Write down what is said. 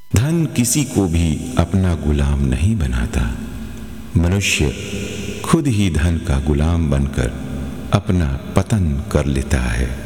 धन किसी को भी अपना गुलाम नहीं बनाता। मनुष्य खुद ही धन का गुलाम बनकर अपना पतन कर लेता है।